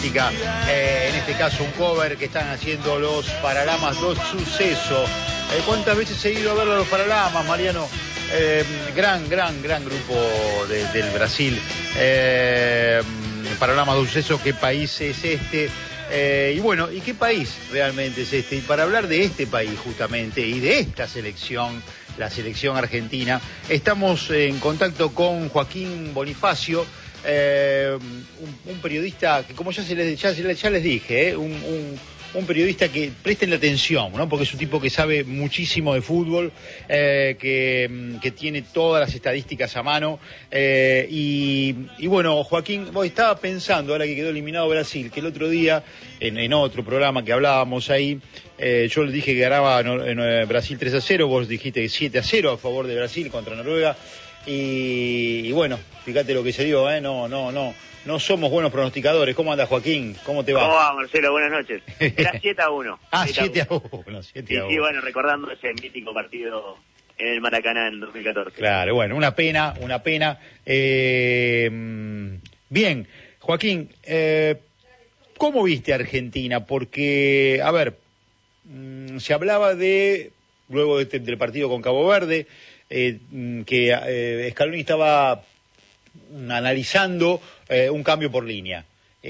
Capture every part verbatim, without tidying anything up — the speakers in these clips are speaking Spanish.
estadística, eh, en este caso un cover que están haciendo los Paralamas do Suceso. Eh, ¿Cuántas veces he ido a ver a los Paralamas, Mariano? Eh, gran, gran, gran grupo de, del Brasil. Eh, Paralamas do Suceso, ¿qué país es este? Eh, y bueno, ¿y qué país realmente es este? Y para hablar de este país justamente y de esta selección, la selección argentina, estamos en contacto con Joaquín Bonifacio, eh, un, un periodista que, como ya, se les, ya, ya les dije, eh, un, un, un periodista que presten la atención, ¿no? Porque es un tipo que sabe muchísimo de fútbol, eh, que, que tiene todas las estadísticas a mano, eh, y, y bueno, Joaquín, vos estaba pensando, ahora que quedó eliminado Brasil, que el otro día, en, en otro programa que hablábamos ahí, eh, yo le dije que ganaba en, en Brasil tres a cero, vos dijiste siete a cero a favor de Brasil contra Noruega, y, y bueno, fíjate lo que se dio, ¿eh? No, no, no. No somos buenos pronosticadores. ¿Cómo anda, Joaquín? ¿Cómo te va? ¿Cómo va, Marcelo? Buenas noches. Era siete a uno. Ah, siete a uno. Sí, sí, bueno, recordando ese mítico partido en el Maracaná en dos mil catorce. Claro, bueno, una pena, una pena. Eh, bien, Joaquín, eh, ¿cómo viste a Argentina? Porque, a ver, mmm, se hablaba de, luego de, del partido con Cabo Verde, eh, que eh, Scaloni estaba analizando eh, un cambio por línea.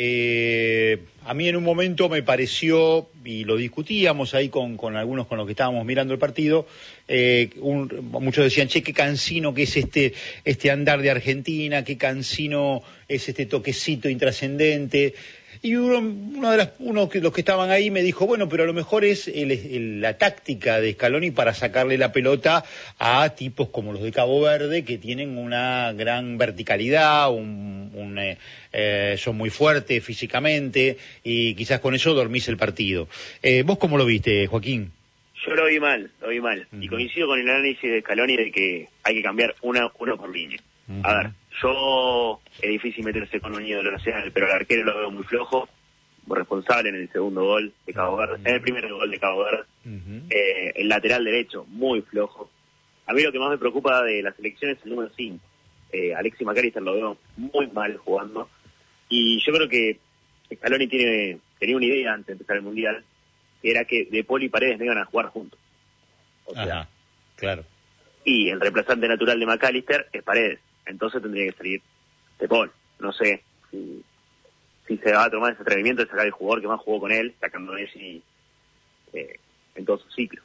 Eh, a mí en un momento me pareció, y lo discutíamos ahí con, con algunos con los que estábamos mirando el partido, eh, un, muchos decían, che, qué cansino que es este, este andar de Argentina, qué cansino es este toquecito intrascendente. Y uno, uno de las, uno que los que estaban ahí me dijo, bueno, pero a lo mejor es el, el, la táctica de Scaloni para sacarle la pelota a tipos como los de Cabo Verde, que tienen una gran verticalidad, un, un, eh, eh, son muy fuertes físicamente, y quizás con eso dormís el partido. Eh, ¿Vos cómo lo viste, Joaquín? Yo lo vi mal, lo vi mal. Uh-huh. Y coincido con el análisis de Scaloni de que hay que cambiar una, uno por línea. Uh-huh. A ver, yo, es difícil meterse con un ídolo nacional, pero el arquero lo veo muy flojo, muy responsable en el segundo gol de Cabo Verde, en el primer gol de Cabo Verde. Uh-huh. eh, el lateral derecho, muy flojo. A mí lo que más me preocupa de la selección es el número cinco. Eh, Alexis McAllister lo veo muy mal jugando. Y yo creo que Scaloni tiene, tenía una idea antes de empezar el Mundial, que era que De Paul y Paredes no iban a jugar juntos. O sea, ajá, claro. Y el reemplazante natural de McAllister es Paredes. Entonces tendría que salir De Paul. No sé si, si se va a tomar ese atrevimiento de sacar el jugador que más jugó con él, sacando a Messi eh, en todo su ciclo.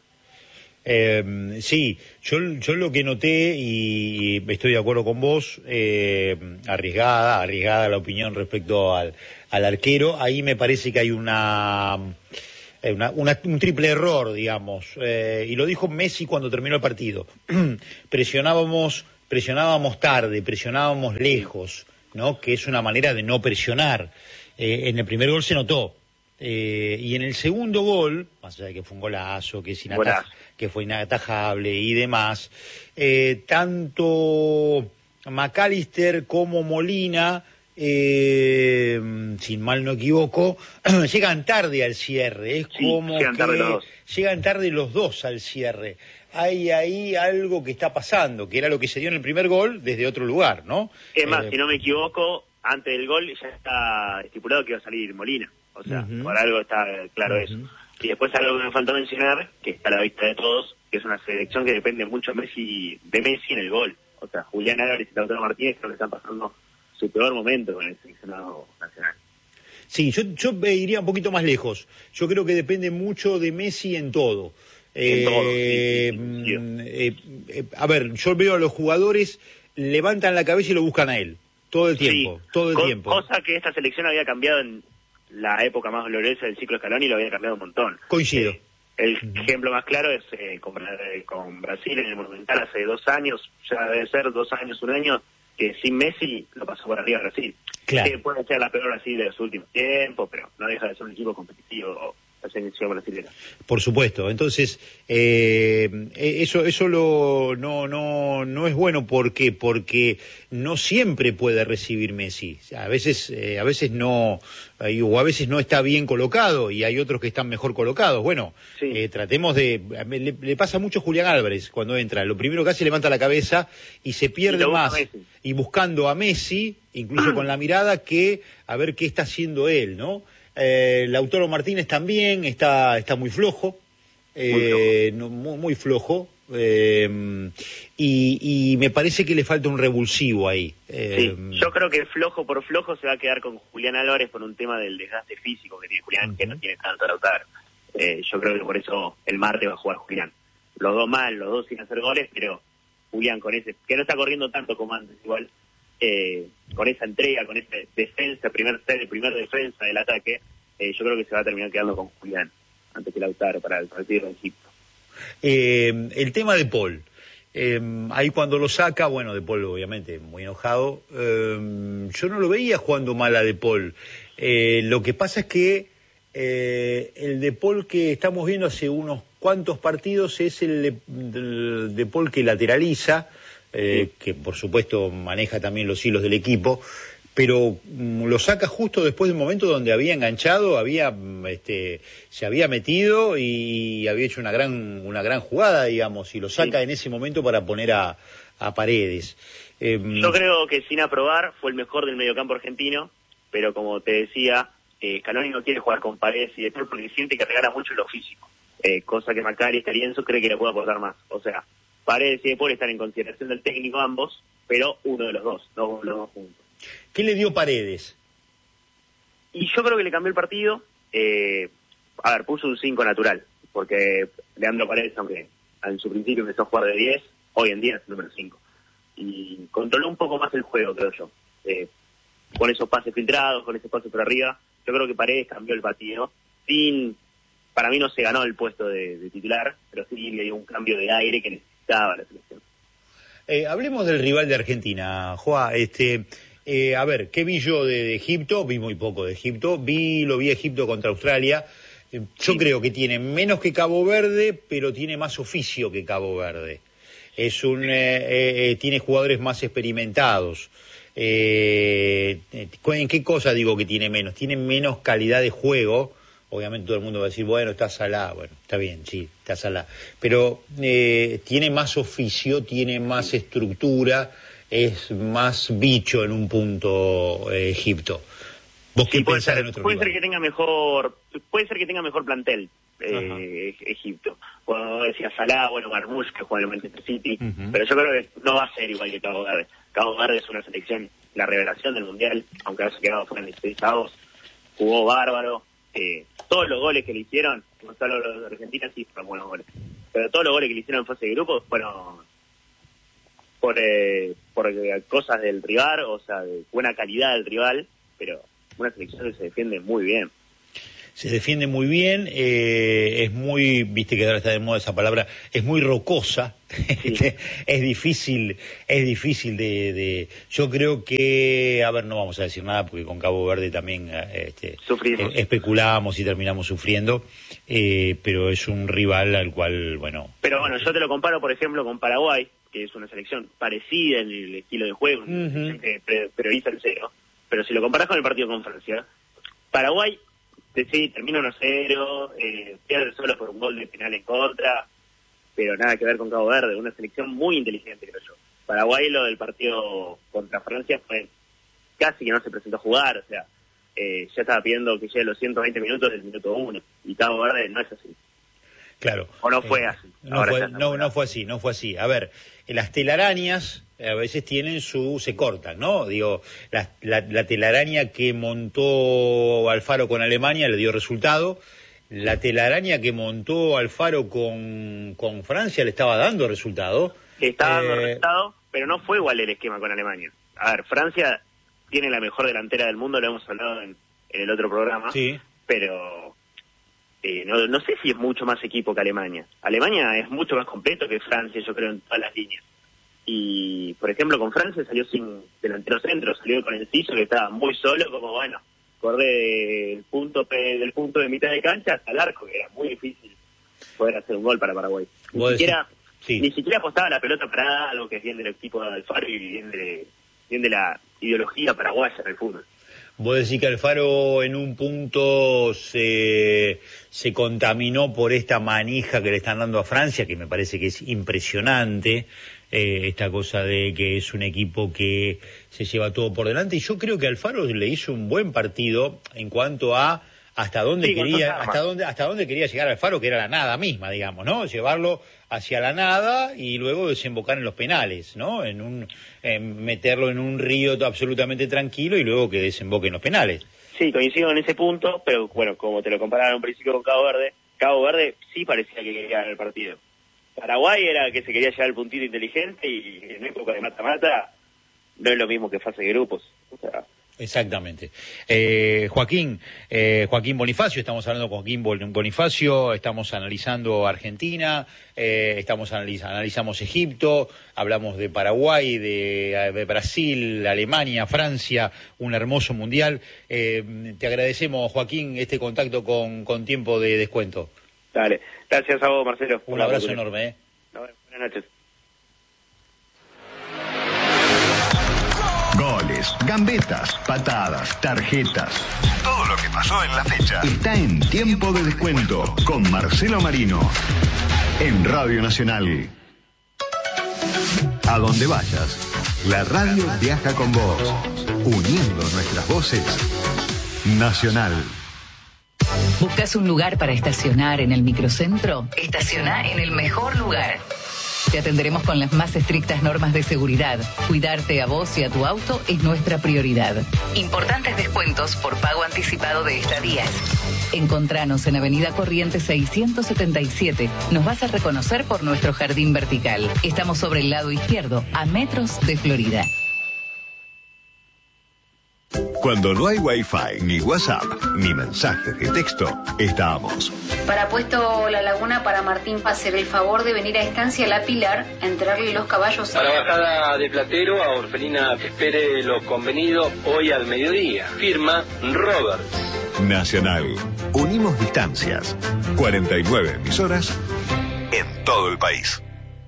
Eh, sí, yo, yo lo que noté, y, y estoy de acuerdo con vos, eh, arriesgada, arriesgada la opinión respecto al, al arquero, ahí me parece que hay una... Una, una, un triple error, digamos, eh, y lo dijo Messi cuando terminó el partido. presionábamos, presionábamos tarde, presionábamos lejos, ¿no? Que es una manera de no presionar. Eh, en el primer gol se notó, eh, y en el segundo gol, más allá de que fue un golazo, que es inataj- que fue inatajable y demás, eh, tanto McAllister como Molina, Eh, sin mal no equivoco, llegan tarde al cierre, es sí, como llegan que tarde los dos. llegan tarde los dos al cierre. Hay ahí algo que está pasando, que era lo que se dio en el primer gol desde otro lugar, ¿no? Es más, eh, si no me equivoco, antes del gol ya está estipulado que iba a salir Molina, o sea, uh-huh. por algo está claro uh-huh. eso. Y después algo que me faltó mencionar, que está a la vista de todos, que es una selección que depende mucho de Messi, de Messi en el gol. O sea, Julián Álvarez y Lautaro Martínez creo que están pasando su peor momento con el seleccionado nacional. Sí, yo, yo iría un poquito más lejos. Yo creo que depende mucho de Messi en todo. En eh, todo, sí, sí, sí, sí. Eh, eh, a ver, yo veo a los jugadores, levantan la cabeza y lo buscan a él. Todo el tiempo, sí, todo el co- tiempo. Cosa que esta selección había cambiado en la época más gloriosa del ciclo Scaloni, lo había cambiado un montón. Coincido. Eh, el uh-huh. ejemplo más claro es eh, con, eh, con Brasil en el Monumental hace dos años, ya debe ser dos años, un año, que sin Messi lo pasó por arriba Brasil. Claro. Que puede ser la peor Brasil de los últimos tiempos, pero no deja de ser un equipo competitivo la selección brasileña. Por supuesto. Entonces, eh, eso eso lo, no no no es bueno. ¿Por qué? Porque no siempre puede recibir Messi. A veces eh, a veces no, o a veces no está bien colocado y hay otros que están mejor colocados. Bueno, sí. eh, tratemos de... Le, le pasa mucho a Julián Álvarez cuando entra. Lo primero que hace, levanta la cabeza y se pierde y más. Y buscando a Messi, incluso con la mirada, que a ver qué está haciendo él, ¿no? Eh, Lautaro Martínez también está está muy flojo, eh, muy flojo, no, muy, muy flojo eh, y, y me parece que le falta un revulsivo ahí. Eh, sí, yo creo que flojo por flojo se va a quedar con Julián Álvarez por un tema del desgaste físico que tiene Julián, uh-huh. que no tiene tanto Lautaro. Eh, yo creo que por eso el martes va a jugar Julián. Los dos mal, los dos sin hacer goles, pero Julián con ese, que no está corriendo tanto como antes igual. Eh, con esa entrega, con esa defensa, primer set, primer defensa del ataque, eh, yo creo que se va a terminar quedando con Julián antes que Lautaro para el partido de Egipto. Eh, el tema de Paul, eh, ahí cuando lo saca, bueno, De Paul obviamente muy enojado, eh, yo no lo veía jugando mal a De Paul. Eh, lo que pasa es que eh, el De Paul que estamos viendo hace unos cuantos partidos es el de, el de Paul que lateraliza, Eh, que por supuesto maneja también los hilos del equipo, pero mm, lo saca justo después de un momento donde había enganchado, había este, se había metido y había hecho una gran una gran jugada, digamos, y lo saca sí. en ese momento para poner a, a Paredes. Eh, Yo creo que sin aprobar fue el mejor del mediocampo argentino, pero como te decía, eh, Scaloni no quiere jugar con Paredes y después porque siente que regala mucho lo físico, eh, cosa que Macari y Lienzo cree que le puede aportar más, o sea, Paredes y De Paul están en consideración del técnico ambos, pero uno de los dos, no los dos juntos. ¿Qué le dio Paredes? Y yo creo que le cambió el partido. Eh, a ver, puso un cinco natural, porque Leandro Paredes, aunque en su principio empezó a jugar de diez, hoy en día es el número cinco. Y controló un poco más el juego, creo yo. Eh, con esos pases filtrados, con ese pase por arriba, yo creo que Paredes cambió el partido. Sin, para mí no se ganó el puesto de, de titular, pero sí le dio un cambio de aire que necesitaba la selección. Eh, hablemos del rival de Argentina, Joa. Este, eh, a ver, ¿qué vi yo de, de Egipto? Vi muy poco de Egipto. Vi, lo vi Egipto contra Australia. Eh, yo sí. creo que tiene menos que Cabo Verde, pero tiene más oficio que Cabo Verde. Es un, eh, eh, tiene jugadores más experimentados. Eh, ¿En qué cosa digo que tiene menos? Tiene menos calidad de juego. Obviamente todo el mundo va a decir, bueno, está Salah, bueno, está bien, sí, está Salah, pero eh, tiene más oficio, tiene más estructura, es más bicho en un punto eh, Egipto. ¿Vos sí, qué puede pensás ser, en otro puede lugar? ser que tenga mejor, puede ser que tenga mejor plantel eh, Egipto. Cuando decía Salah, bueno, Marmoush que juega en el Manchester City, uh-huh. pero yo creo que no va a ser igual que Cabo Verde. Cabo Verde es una selección, la revelación del Mundial, aunque haya quedado fuera en dieciséis avos, jugó bárbaro. Eh, todos los goles que le hicieron, no solo los de Argentina, sí fueron buenos goles, pero todos los goles que le hicieron en fase de grupos fueron por, eh, por cosas del rival, o sea, de buena calidad del rival, pero una selección que se defiende muy bien. Se defiende muy bien, eh, es muy, viste que ahora está de moda esa palabra, es muy rocosa, sí. es difícil, es difícil de, de, yo creo que, a ver, no vamos a decir nada porque con Cabo Verde también este, Sufrimos. Eh, especulamos y terminamos sufriendo, eh, pero es un rival al cual, bueno. Pero bueno, yo te lo comparo, por ejemplo, con Paraguay, que es una selección parecida en el estilo de juego, uh-huh. que prioriza el cero, pero si lo comparas con el partido con Francia, Paraguay sí, termina uno cero, eh, pierde solo por un gol de penal en contra, pero nada que ver con Cabo Verde, una selección muy inteligente, creo yo. Paraguay, lo del partido contra Francia fue casi que no se presentó a jugar, o sea, eh, ya estaba pidiendo que llegue los ciento veinte minutos del minuto uno, y Cabo Verde no es así. Claro. O no fue eh, así. No fue, no, no fue así, no fue así. A ver, las telarañas a veces tienen su, se cortan, ¿no? Digo, la, la, la telaraña que montó Alfaro con Alemania le dio resultado, la telaraña que montó Alfaro con, con Francia le estaba dando resultado. Estaba dando eh... resultado, pero no fue igual el esquema con Alemania. A ver, Francia tiene la mejor delantera del mundo, lo hemos hablado en, en el otro programa, sí. pero eh, no, no sé si es mucho más equipo que Alemania. Alemania es mucho más completo que Francia, yo creo, en todas las líneas. Y, por ejemplo, con Francia salió sin delantero centro, salió con Enciso, que estaba muy solo, como bueno, correr del punto, del punto de mitad de cancha hasta el arco, que era muy difícil poder hacer un gol para Paraguay. Ni siquiera, sí. ni siquiera apostaba la pelota para algo que es bien del equipo de Alfaro y bien de, bien de la ideología paraguaya del fútbol. Vos decís que Alfaro en un punto se, se contaminó por esta manija que le están dando a Francia, que me parece que es impresionante, eh, esta cosa de que es un equipo que se lleva todo por delante, y yo creo que Alfaro le hizo un buen partido en cuanto a hasta dónde sí, quería hasta dónde hasta dónde quería llegar Alfaro, que era la nada misma, digamos, ¿no? Llevarlo hacia la nada y luego desembocar en los penales, ¿no? En un en meterlo en un río absolutamente tranquilo y luego que desemboque en los penales. Sí, coincido en ese punto, pero bueno, como te lo compararon un principio con Cabo Verde, Cabo Verde sí parecía que quería ganar el partido. Paraguay era que se quería llevar el puntito inteligente y en época de mata-mata no es lo mismo que fase de grupos. O sea, exactamente. Eh, Joaquín, eh, Joaquín Bonifacio, estamos hablando con Joaquín Bonifacio, estamos analizando Argentina, eh, estamos analiz analizamos Egipto, hablamos de Paraguay, de, de Brasil, Alemania, Francia, un hermoso mundial. Eh, te agradecemos, Joaquín, este contacto con, con tiempo de descuento. Dale, gracias a vos, Marcelo. Un abrazo Hola, enorme. ¿eh? Buenas noches. Goles, gambetas, patadas, tarjetas. Todo lo que pasó en la fecha está en Tiempo de Descuento con Marcelo Marino en Radio Nacional. A donde vayas, la radio viaja con vos, uniendo nuestras voces. Nacional. ¿Buscas un lugar para estacionar en el microcentro? Estaciona en el mejor lugar. Te atenderemos con las más estrictas normas de seguridad. Cuidarte a vos y a tu auto es nuestra prioridad. Importantes descuentos por pago anticipado de estadías. Encontranos en Avenida Corrientes seiscientos setenta y siete. Nos vas a reconocer por nuestro jardín vertical. Estamos sobre el lado izquierdo, a metros de Florida. Cuando no hay Wi-Fi, ni WhatsApp, ni mensajes de texto, estamos. Para Puesto La Laguna, para Martín, hacer el favor de venir a Estancia La Pilar a entrarle los caballos. Para Bajada de Platero, a Orfelina que espere lo convenido hoy al mediodía. Firma Roberts. Nacional. Unimos distancias. cuarenta y nueve emisoras en todo el país.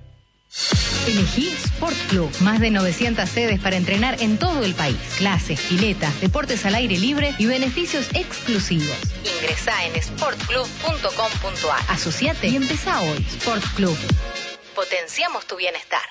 Elegí Sport Club. Más de novecientas sedes para entrenar en todo el país. Clases, piletas, deportes al aire libre y beneficios exclusivos. Ingresá en sport club punto com punto a r. Asociate y empezá hoy. Sport Club. Potenciamos tu bienestar.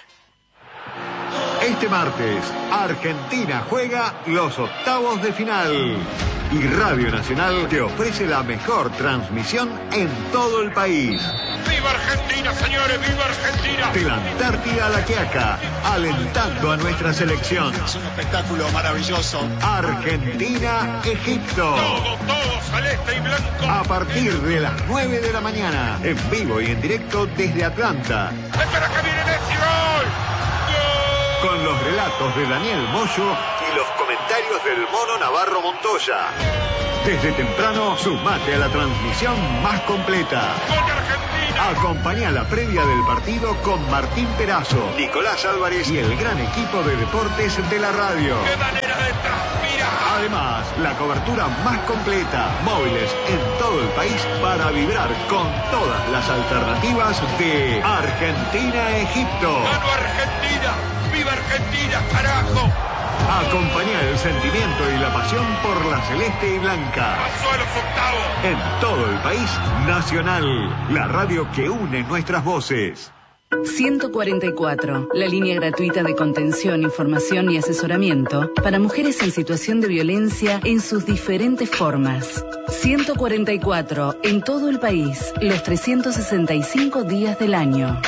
Este martes, Argentina juega los octavos de final. Y Radio Nacional te ofrece la mejor transmisión en todo el país. ¡Viva Argentina, señores! ¡Viva Argentina! De la Antártida a la Quiaca, alentando a nuestra selección. Es un espectáculo maravilloso. Argentina-Egipto. Todo, todo, celeste y blanco. A partir de las nueve de la mañana, en vivo y en directo desde Atlanta. ¡Espera que viene Messi! ¡Gol! ¡Gol! Con los relatos de Daniel Moyo y los comentarios del Mono Navarro Montoya. Desde temprano, sumate a la transmisión más completa. Acompañá la previa del partido con Martín Perazo, Nicolás Álvarez y el gran equipo de deportes de la radio. ¡Qué manera de transpirar! Además, la cobertura más completa, móviles en todo el país para vibrar con todas las alternativas de Argentina-Egipto. ¡Gano Argentina! ¡Viva Argentina, carajo! Acompañá el sentimiento y la pasión por la celeste y blanca. ¡Pasó a los octavos! En todo el país, Nacional, la radio que une nuestras voces. ciento cuarenta y cuatro, la línea gratuita de contención, información y asesoramiento para mujeres en situación de violencia en sus diferentes formas. ciento cuarenta y cuatro, en todo el país, los trescientos sesenta y cinco días del año.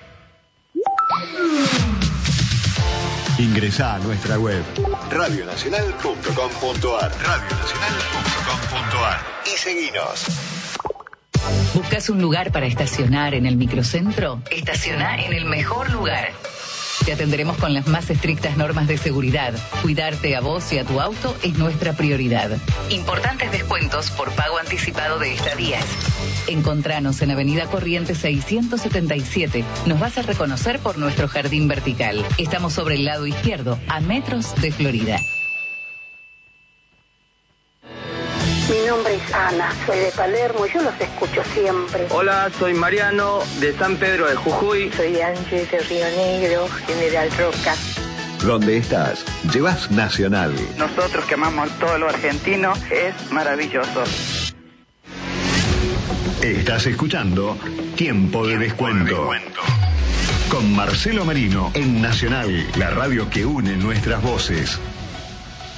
Ingresá a nuestra web radio nacional punto com punto a r radio nacional punto com punto a r y seguinos. ¿Buscas un lugar para estacionar en el microcentro? Estaciona en el mejor lugar. Te atenderemos con las más estrictas normas de seguridad. Cuidarte a vos y a tu auto es nuestra prioridad. Importantes descuentos por pago anticipado de estadías. Encontranos en Avenida Corrientes seiscientos setenta y siete. Nos vas a reconocer por nuestro jardín vertical. Estamos sobre el lado izquierdo, a metros de Florida. Mi nombre es Ana, soy de Palermo y yo los escucho siempre. Hola, soy Mariano, de San Pedro de Jujuy. Soy Ángel de Río Negro, General Roca. Donde estás, llevas Nacional. Nosotros que amamos todo lo argentino, es maravilloso. Estás escuchando Tiempo de Descuento. Con Marcelo Marino en Nacional, la radio que une nuestras voces.